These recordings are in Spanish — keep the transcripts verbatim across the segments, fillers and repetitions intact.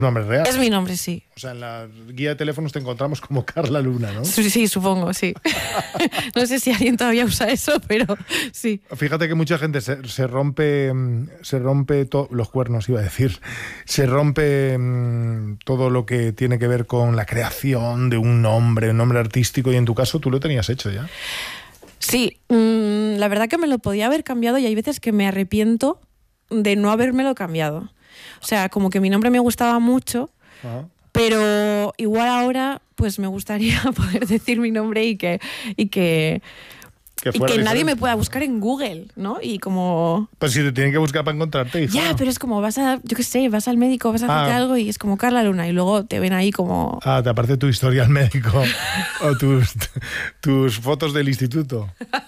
Nombre real. Es mi nombre, sí. O sea, en la guía de teléfonos te encontramos como Carla Luna, ¿no? Sí, sí, supongo, sí. No sé si alguien todavía usa eso, pero sí. Fíjate que mucha gente se, se rompe, se rompe to- los cuernos, iba a decir, se rompe mmm, todo lo que tiene que ver con la creación de un nombre, un nombre artístico, y en tu caso tú lo tenías hecho ya. Sí, mmm, la verdad que me lo podía haber cambiado y hay veces que me arrepiento de no habérmelo cambiado. O sea, como que mi nombre me gustaba mucho, Ajá. pero igual ahora pues me gustaría poder decir mi nombre y que, y que, Que y fuera que nadie diferente. me pueda buscar en Google, ¿no? Y como... Pues si te tienen que buscar para encontrarte, hija. Ya, pero es como vas a, yo qué sé, vas al médico, vas a hacerte Ah. algo y es como Carla Luna y luego te ven ahí como... Ah, te aparece tu historial médico o tus, tus fotos del instituto.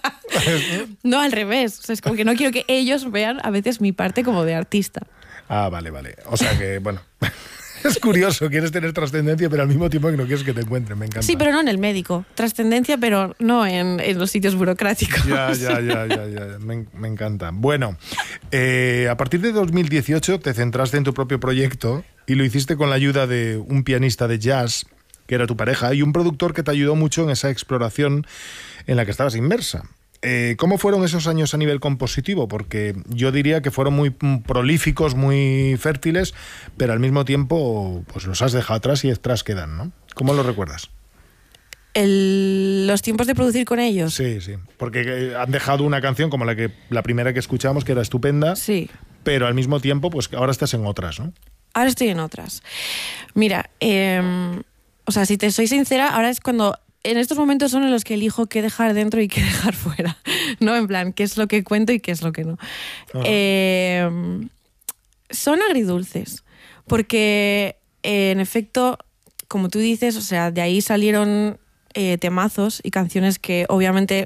No, al revés. O sea, es como que no quiero que ellos vean a veces mi parte como de artista. Ah, vale, vale. O sea que, bueno, es curioso, quieres tener trascendencia, pero al mismo tiempo que no quieres que te encuentren, me encanta. Sí, pero no en el médico. Trascendencia, pero no en, en los sitios burocráticos. Ya, ya, ya, ya, ya. Me, me encanta. Bueno, eh, a partir de dos mil dieciocho te centraste en tu propio proyecto y lo hiciste con la ayuda de un pianista de jazz, que era tu pareja, y un productor que te ayudó mucho en esa exploración en la que estabas inmersa. Eh, ¿Cómo fueron esos años a nivel compositivo? Porque yo diría que fueron muy prolíficos, muy fértiles, pero al mismo tiempo pues los has dejado atrás y atrás quedan, ¿no? ¿Cómo lo recuerdas? El, los tiempos de producir con ellos. Sí, sí, porque han dejado una canción como la que la primera que escuchamos, que era estupenda, Sí. pero al mismo tiempo pues ahora estás en otras, ¿no? Ahora estoy en otras. Mira, eh, o sea, si te soy sincera, ahora es cuando... En estos momentos son en los que elijo qué dejar dentro y qué dejar fuera, ¿no? En plan, qué es lo que cuento y qué es lo que no. Ah. Eh, son agridulces, porque eh, en efecto, como tú dices, o sea, de ahí salieron eh, temazos y canciones que obviamente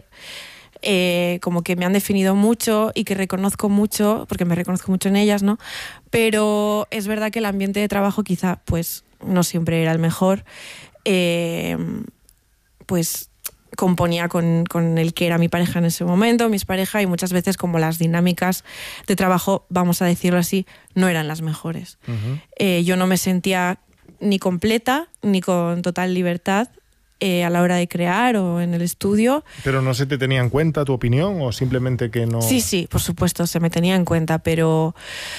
eh, como que me han definido mucho y que reconozco mucho, porque me reconozco mucho en ellas, ¿no? Pero es verdad que el ambiente de trabajo quizá pues no siempre era el mejor. Eh, pues componía con, con el que era mi pareja en ese momento, mis parejas, y muchas veces como las dinámicas de trabajo, vamos a decirlo así, no eran las mejores. Uh-huh. Eh, yo no me sentía ni completa ni con total libertad eh, a la hora de crear o en el estudio. ¿Pero no se te tenía en cuenta tu opinión o simplemente que no...? Sí, sí, por supuesto, se me tenía en cuenta, pero...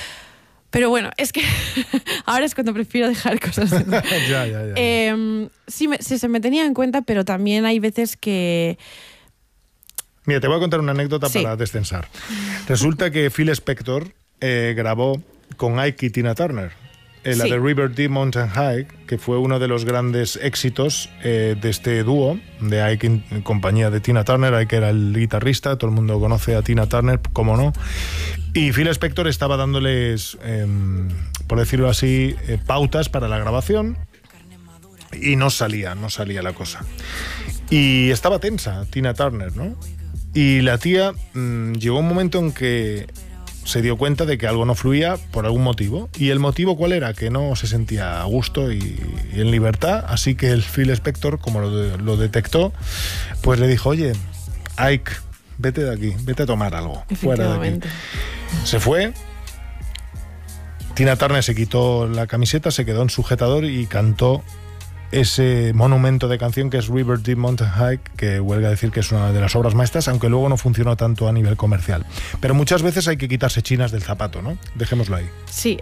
Pero bueno, es que ahora es cuando prefiero dejar cosas. ya, ya, ya. Eh, sí, me, sí, se me tenía en cuenta, pero también hay veces que... Mira, te voy a contar una anécdota Sí. para descensar. Resulta que Phil Spector eh, grabó con Ike y Tina Turner eh, la Sí. de River Deep Mountain High, que fue uno de los grandes éxitos eh, de este dúo de Ike en, en compañía de Tina Turner. Ike era el guitarrista, todo el mundo conoce a Tina Turner, cómo no. Y Phil Spector estaba dándoles, eh, por decirlo así, eh, pautas para la grabación y no salía, no salía la cosa. Y estaba tensa Tina Turner, ¿no? Y la tía mmm, llegó un momento en que se dio cuenta de que algo no fluía por algún motivo. ¿Y el motivo cuál era? Que no se sentía a gusto y, y en libertad. Así que el Phil Spector, como lo, de, lo detectó, pues le dijo, oye, Ike, vete de aquí, vete a tomar algo. Fuera de aquí. Se fue. Tina Turner se quitó la camiseta, se quedó en sujetador y cantó ese monumento de canción que es River Deep Mountain High, que huelga decir que es una de las obras maestras, aunque luego no funcionó tanto a nivel comercial. Pero muchas veces hay que quitarse chinas del zapato, ¿no? Dejémoslo ahí. Sí.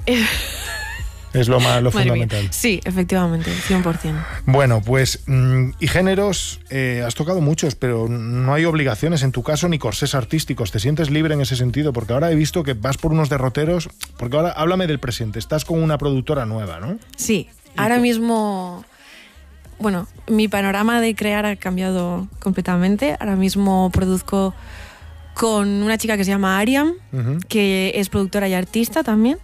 Es lo, más, lo Madre fundamental. mía. Sí, efectivamente, cien por ciento. Bueno, pues, mmm, y géneros, eh, has tocado muchos, pero no hay obligaciones en tu caso ni corsés artísticos. ¿Te sientes libre en ese sentido? Porque ahora he visto que vas por unos derroteros, porque ahora háblame del presente, estás con una productora nueva, ¿no? Sí, ahora mismo... Bueno, mi panorama de crear ha cambiado completamente. Ahora mismo produzco con una chica que se llama Ariam, uh-huh. que es productora y artista también.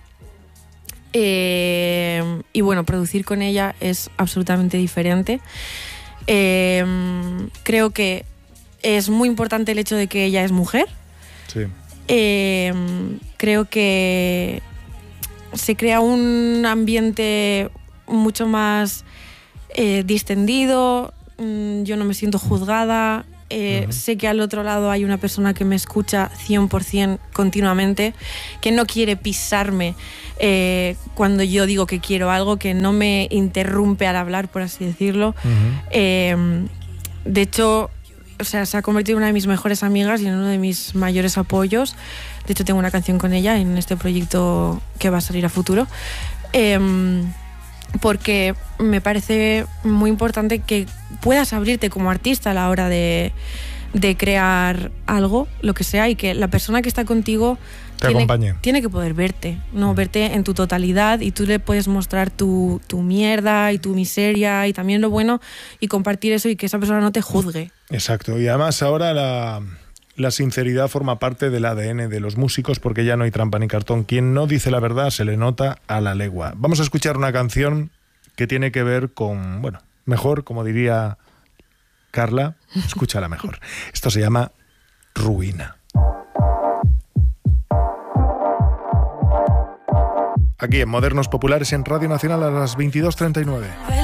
Eh, y bueno, producir con ella es absolutamente diferente. Eh, creo que es muy importante el hecho de que ella es mujer. Sí. Eh, creo que se crea un ambiente mucho más... Eh, distendido, mmm, yo no me siento juzgada, Eh, Uh-huh. Sé que al otro lado hay una persona que me escucha cien por ciento continuamente, que no quiere pisarme eh, cuando yo digo que quiero algo, que no me interrumpe al hablar, por así decirlo. Uh-huh. Eh, de hecho, o sea, se ha convertido en una de mis mejores amigas y en uno de mis mayores apoyos. De hecho, tengo una canción con ella en este proyecto que va a salir a futuro. Eh, porque me parece muy importante que puedas abrirte como artista a la hora de, de crear algo, lo que sea, y que la persona que está contigo te tiene, acompañe. Tiene que poder verte, no verte en tu totalidad, y tú le puedes mostrar tu, tu mierda y tu miseria y también lo bueno, y compartir eso y que esa persona no te juzgue. Exacto, y además ahora la, la sinceridad forma parte del A D N de los músicos, porque ya no hay trampa ni cartón. Quien no dice la verdad se le nota a la legua. Vamos a escuchar una canción que tiene que ver con, bueno, mejor, como diría Carla, escúchala mejor. Esto se llama Ruina. Aquí en Modernos Populares en Radio Nacional a las veintidós treinta y nueve.